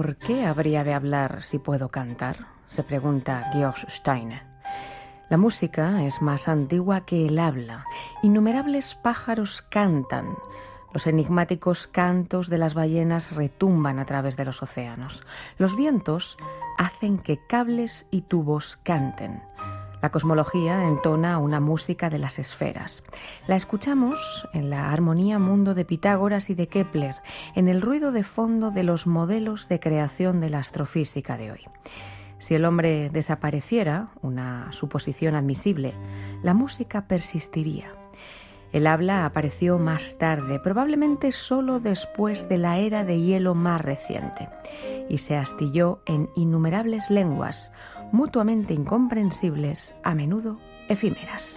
¿Por qué habría de hablar si puedo cantar?, se pregunta Georg Steiner. La música es más antigua que el habla. Innumerables pájaros cantan. Los enigmáticos cantos de las ballenas retumban a través de los océanos. Los vientos hacen que cables y tubos canten. La cosmología entona una música de las esferas. La escuchamos en la armonía mundo de Pitágoras y de Kepler, en el ruido de fondo de los modelos de creación de la astrofísica de hoy. Si el hombre desapareciera, una suposición admisible, la música persistiría. El habla apareció más tarde, probablemente solo después de la era de hielo más reciente, y se astilló en innumerables lenguas, mutuamente incomprensibles, a menudo efímeras.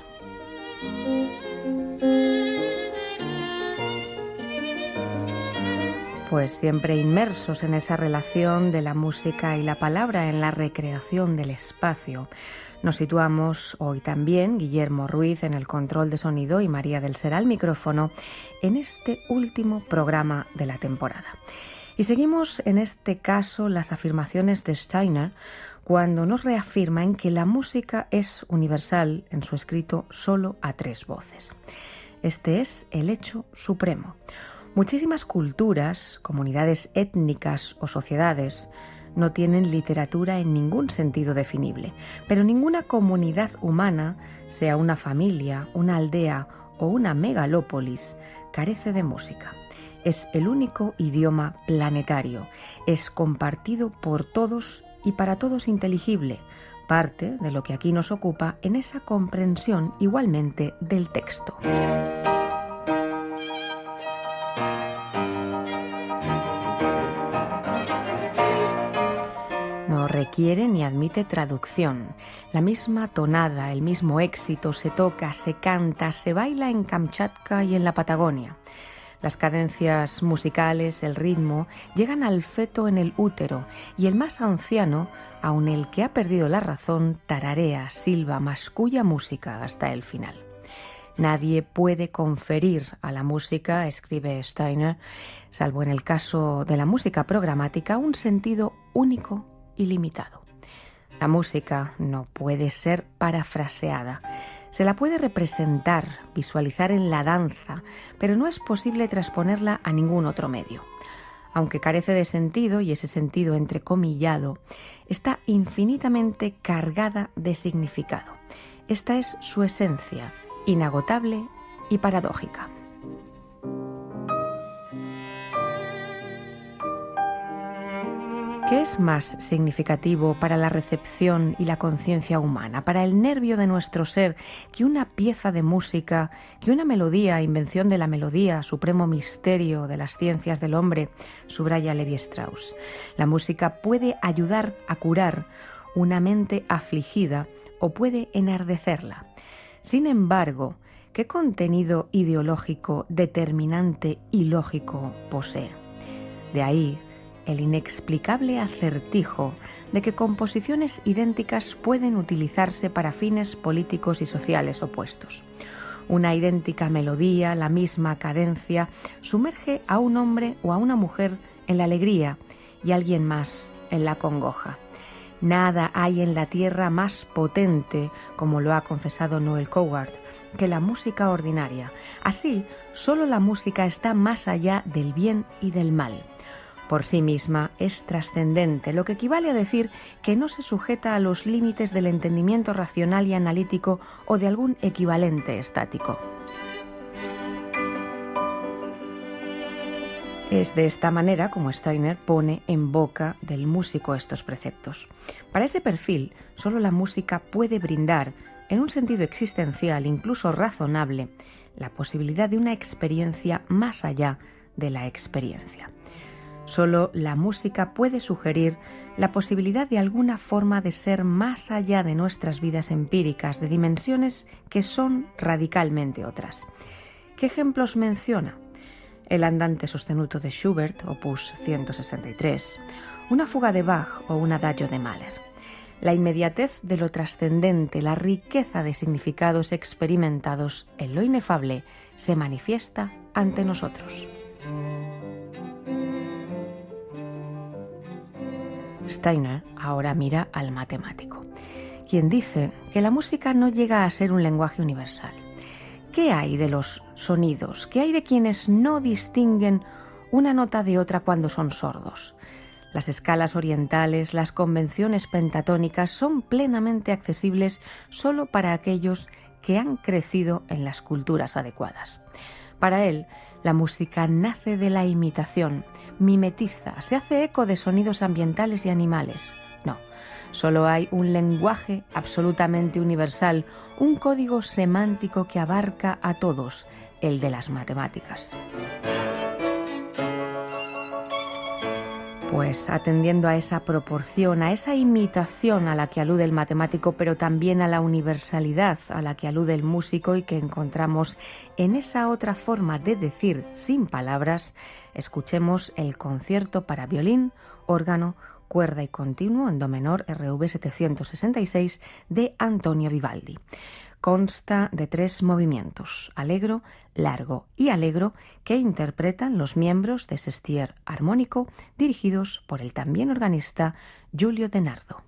Pues siempre inmersos en esa relación de la música y la palabra, en la recreación del espacio, nos situamos hoy también, Guillermo Ruiz en el control de sonido y María del Ser al micrófono, en este último programa de la temporada. Y seguimos en este caso las afirmaciones de Steiner cuando nos reafirma en que la música es universal en su escrito solo a 3 voces. Este es el hecho supremo. Muchísimas culturas, comunidades étnicas o sociedades no tienen literatura en ningún sentido definible, pero ninguna comunidad humana, sea una familia, una aldea o una megalópolis, carece de música. Es el único idioma planetario, es compartido por todos y para todos inteligible, parte de lo que aquí nos ocupa en esa comprensión igualmente del texto. No requiere ni admite traducción. La misma tonada, el mismo éxito se toca, se canta, se baila en Kamchatka y en la Patagonia. Las cadencias musicales, el ritmo, llegan al feto en el útero y el más anciano, aun el que ha perdido la razón, tararea, silba, masculla música hasta el final. Nadie puede conferir a la música, escribe Steiner, salvo en el caso de la música programática, un sentido único y limitado. La música no puede ser parafraseada. Se la puede representar, visualizar en la danza, pero no es posible transponerla a ningún otro medio. Aunque carece de sentido, y ese sentido entrecomillado, está infinitamente cargada de significado. Esta es su esencia, inagotable y paradójica. ¿Qué es más significativo para la recepción y la conciencia humana, para el nervio de nuestro ser, que una pieza de música, que una melodía, invención de la melodía, supremo misterio de las ciencias del hombre, subraya Levi Strauss? La música puede ayudar a curar una mente afligida o puede enardecerla. Sin embargo, ¿qué contenido ideológico determinante y lógico posee? De ahí el inexplicable acertijo de que composiciones idénticas pueden utilizarse para fines políticos y sociales opuestos. Una idéntica melodía, la misma cadencia, sumerge a un hombre o a una mujer en la alegría y a alguien más en la congoja. Nada hay en la tierra más potente, como lo ha confesado Noel Coward, que la música ordinaria. Así, solo la música está más allá del bien y del mal. Por sí misma es trascendente, lo que equivale a decir que no se sujeta a los límites del entendimiento racional y analítico o de algún equivalente estático. Es de esta manera como Steiner pone en boca del músico estos preceptos. Para ese perfil, solo la música puede brindar, en un sentido existencial, incluso razonable, la posibilidad de una experiencia más allá de la experiencia. Solo la música puede sugerir la posibilidad de alguna forma de ser más allá de nuestras vidas empíricas, de dimensiones que son radicalmente otras. ¿Qué ejemplos menciona? El andante sostenuto de Schubert, opus 163, una fuga de Bach o un adagio de Mahler. La inmediatez de lo trascendente, la riqueza de significados experimentados en lo inefable se manifiesta ante nosotros. Steiner ahora mira al matemático, quien dice que la música no llega a ser un lenguaje universal. ¿Qué hay de los sonidos? ¿Qué hay de quienes no distinguen una nota de otra cuando son sordos? Las escalas orientales, las convenciones pentatónicas son plenamente accesibles solo para aquellos que han crecido en las culturas adecuadas. Para él, la música nace de la imitación, mimetiza, se hace eco de sonidos ambientales y animales. No, solo hay un lenguaje absolutamente universal, un código semántico que abarca a todos, el de las matemáticas. Pues atendiendo a esa proporción, a esa imitación a la que alude el matemático, pero también a la universalidad a la que alude el músico y que encontramos en esa otra forma de decir sin palabras, escuchemos el concierto para violín, órgano, cuerda y continuo en do menor RV 766 de Antonio Vivaldi. Consta de 3 movimientos, allegro, largo y allegro, que interpretan los miembros de Sestier Armónico, dirigidos por el también organista Giulio De Nardo.